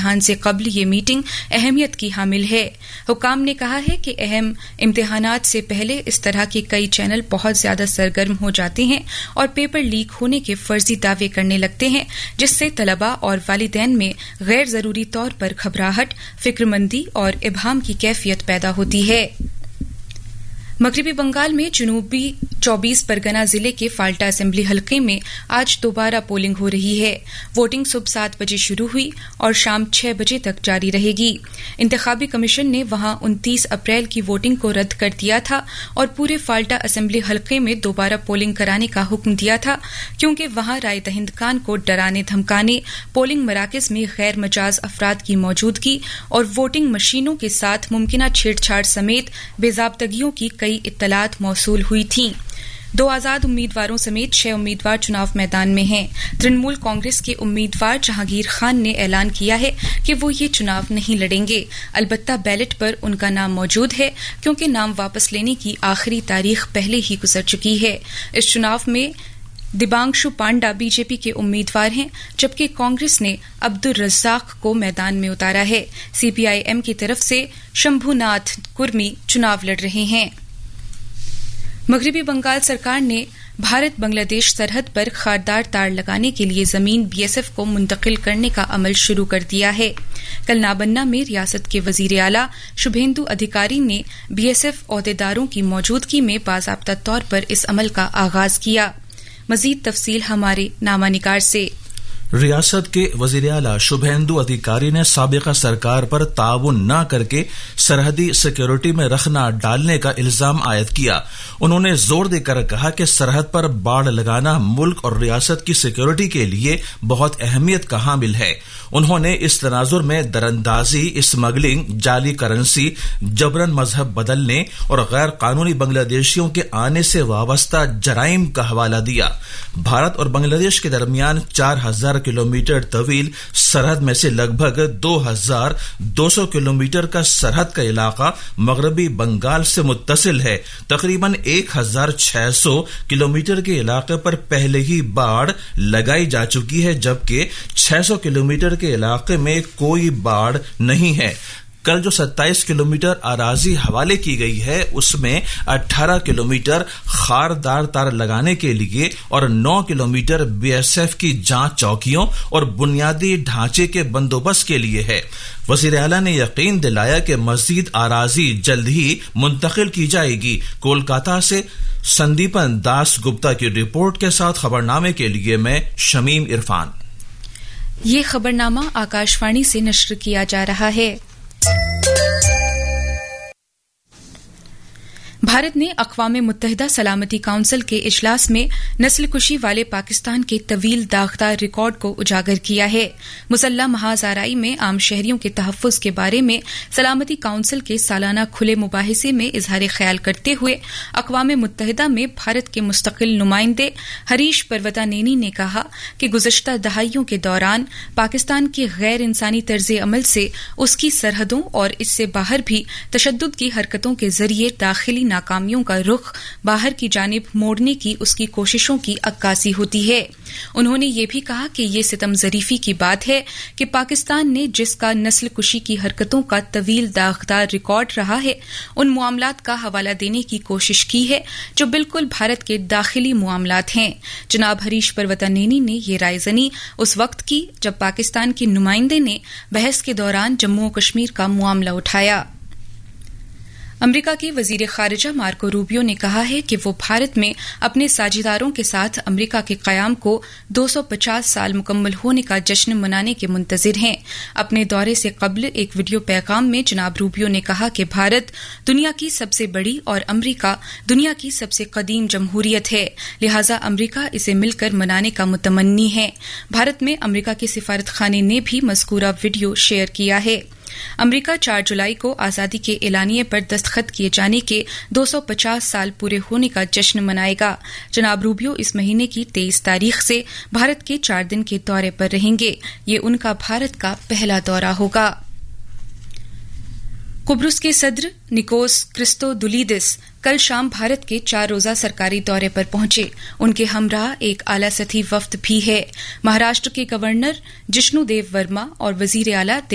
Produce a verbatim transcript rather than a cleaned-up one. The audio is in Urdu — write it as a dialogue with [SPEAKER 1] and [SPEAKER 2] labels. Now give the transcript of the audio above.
[SPEAKER 1] امتحان سے قبل یہ میٹنگ اہمیت کی حامل ہے. حکام نے کہا ہے کہ اہم امتحانات سے پہلے اس طرح کے کئی چینل بہت زیادہ سرگرم ہو جاتے ہیں اور پیپر لیک ہونے کے فرضی دعوے کرنے لگتے ہیں، جس سے طلباء اور والدین میں غیر ضروری طور پر گھبراہٹ، فکر مندی اور ابہام کی کیفیت پیدا ہوتی ہے. مغربی بنگال میں جنوبی چوبیس پرگنا ضلع کے فالٹا اسمبلی حلقے میں آج دوبارہ پولنگ ہو رہی ہے. ووٹنگ صبح سات بجے شروع ہوئی اور شام چھ بجے تک جاری رہے گی. انتخابی کمیشن نے وہاں انتیس اپریل کی ووٹنگ کو رد کر دیا تھا اور پورے فالٹا اسمبلی حلقے میں دوبارہ پولنگ کرانے کا حکم دیا تھا، کیونکہ وہاں رائے دہندگان کو ڈرانے دھمکانے، پولنگ مراکز میں غیر مجاز افراد کی موجودگی اور ووٹنگ مشینوں کے ساتھ ممکنہ چھیڑ چھاڑ سمیت بے ضابطگیوں کی کئی اطلاعات موصول ہوئی تھیں. دو آزاد امیدواروں سمیت چھ امیدوار چناو میدان میں ہیں. ترنمول کانگریس کے امیدوار جہانگیر خان نے اعلان کیا ہے کہ وہ یہ چناو نہیں لڑیں گے، البتہ بیلٹ پر ان کا نام موجود ہے کیونکہ نام واپس لینے کی آخری تاریخ پہلے ہی گزر چکی ہے. اس چناو میں دیبانگشو پانڈا بی جے پی کے امیدوار ہیں، جبکہ کانگریس نے عبدالرزاق کو میدان میں اتارا ہے. سی پی آئی ایم کی طرف سے شمبھو ناتھ کرمی چناو لڑ رہے ہیں. مغربی بنگال سرکار نے بھارت بنگلہ دیش سرحد پر خاردار تار لگانے کے لیے زمین بی ایس ایف کو منتقل کرنے کا عمل شروع کر دیا ہے. کل نابنہ میں ریاست کے وزیر اعلیٰ شبھیندو ادھیکاری نے بی ایس ایف عہدیداروں کی موجودگی میں باضابطہ طور پر اس عمل کا آغاز کیا. مزید تفصیل ہمارے نامہ نگار سے.
[SPEAKER 2] ریاست کے وزیر اعلیٰ شبھیندو ادھیکاری نے سابقہ سرکار پر تعاون نہ کر کے سرحدی سیکورٹی میں رخنا ڈالنے کا الزام عائد کیا. انہوں نے زور دے کر کہا کہ سرحد پر باڑ لگانا ملک اور ریاست کی سیکورٹی کے لیے بہت اہمیت کا حامل ہے. انہوں نے اس تناظر میں دراندازی، اسمگلنگ، جعلی کرنسی، جبرن مذہب بدلنے اور غیر قانونی بنگلہ دیشیوں کے آنے سے وابستہ جرائم کا حوالہ دیا. بھارت اور بنگلہ دیش کے درمیان چار ہزار کلومیٹر طویل سرحد میں سے لگ بھگ دو ہزار دو سو کلومیٹر کا سرحد کا علاقہ مغربی بنگال سے متصل ہے. تقریباً ایک ہزار چھ سو کلومیٹر کے علاقے پر پہلے ہی باڑ لگائی جا چکی ہے، جبکہ چھ سو کلومیٹر کے علاقے میں کوئی باڑ نہیں ہے. کل جو ستائیس کلومیٹر اراضی حوالے کی گئی ہے اس میں اٹھارہ کلومیٹر خاردار تار لگانے کے لیے اور نو کلومیٹر بی ایس ایف کی جانچ چوکیوں اور بنیادی ڈھانچے کے بندوبست کے لیے ہے. وزیر اعلیٰ نے یقین دلایا کہ مزید اراضی جلد ہی منتقل کی جائے گی. کولکاتہ سے سندیپن داس گپتا کی رپورٹ کے ساتھ خبرنامے کے لیے میں شمیم عرفان.
[SPEAKER 1] یہ خبرنامہ آکاشوانی سے نشر کیا جا رہا ہے. بھارت نے اقوام متحدہ سلامتی کونسل کے اجلاس میں نسل کشی والے پاکستان کے طویل داغدار ریکارڈ کو اجاگر کیا ہے. مسلح محاذ آرائی میں عام شہریوں کے تحفظ کے بارے میں سلامتی کونسل کے سالانہ کھلے مباحثے میں اظہار خیال کرتے ہوئے اقوام متحدہ میں بھارت کے مستقل نمائندے ہریش پروتانینی نے کہا کہ گزشتہ دہائیوں کے دوران پاکستان کے غیر انسانی طرز عمل سے اس کی سرحدوں اور اس سے باہر بھی تشدد کی حرکتوں کے ذریعے داخلی ناکامیوں کا رخ باہر کی جانب موڑنے کی اس کی کوششوں کی عکاسی ہوتی ہے. انہوں نے یہ بھی کہا کہ یہ ستم ظریفی کی بات ہے کہ پاکستان نے جس کا نسل کشی کی حرکتوں کا طویل داغدار ریکارڈ رہا ہے ان معاملات کا حوالہ دینے کی کوشش کی ہے جو بالکل بھارت کے داخلی معاملات ہیں. جناب ہریش پروتانینی نے یہ رائے زنی اس وقت کی جب پاکستان کے نمائندے نے بحث کے دوران جموں و کشمیر کا معاملہ اٹھایا. امریکہ کے وزیر خارجہ مارکو روبیو نے کہا ہے کہ وہ بھارت میں اپنے ساجھیداروں کے ساتھ امریکہ کے قیام کو دو سو پچاس سال مکمل ہونے کا جشن منانے کے منتظر ہیں. اپنے دورے سے قبل ایک ویڈیو پیغام میں جناب روبیو نے کہا کہ بھارت دنیا کی سب سے بڑی اور امریکہ دنیا کی سب سے قدیم جمہوریت ہے، لہذا امریکہ اسے مل کر منانے کا متمنی ہے. بھارت میں امریکہ کے سفارت خانے نے بھی مذکورہ ویڈیو شیئر کیا ہے. امریکہ چار جولائی کو آزادی کے اعلانیے پر دستخط کیے جانے کے دو سو پچاس سال پورے ہونے کا جشن منائے گا. جناب روبیو اس مہینے کی تیئیس تاریخ سے بھارت کے چار دن کے دورے پر رہیں گے. یہ ان کا بھارت کا پہلا دورہ ہوگا. قبرص کے صدر نکوس کرسٹودولیدس کل شام بھارت کے چار روزہ سرکاری دورے پر پہنچے. ان کے ہمراہ ایک اعلی سطحی وفد بھی ہے. مہاراشٹر کے گورنر جشنو دیو ورما اور وزیر اعلیٰ